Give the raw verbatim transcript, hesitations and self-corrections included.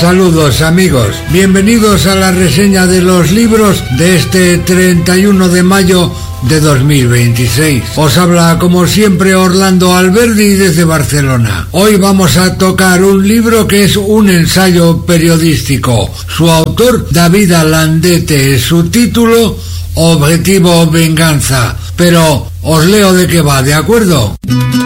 Saludos amigos, bienvenidos a la reseña de los libros de este treinta y uno de mayo de dos mil veintiséis. Os habla como siempre Orlando Alberdi desde Barcelona. Hoy vamos a tocar un libro que es un ensayo periodístico. Su autor, David Alandete, su título, Objetivo Venganza. Pero os leo de qué va, ¿de acuerdo?